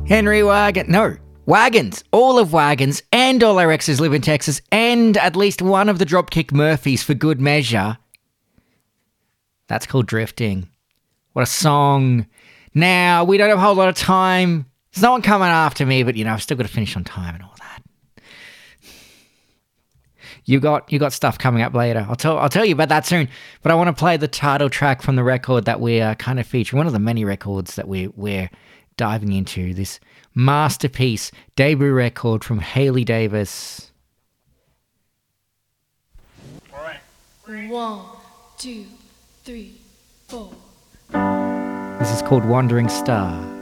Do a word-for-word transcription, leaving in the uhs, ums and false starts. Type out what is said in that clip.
Henry Wagon. No, Wagons. All of Wagons and all our exes live in Texas and at least one of the Dropkick Murphys for good measure. That's called Drifting. What a song. Now, we don't have a whole lot of time. There's no one coming after me, but, you know, I've still got to finish on time and all that. You got you got stuff coming up later. I'll tell I'll tell you about that soon. But I want to play the title track from the record that we're uh, kind of featuring. One of the many records that we we're diving into. This masterpiece debut record from Hailey Davis. All right. One, two, three, four. This is called Wandering Star.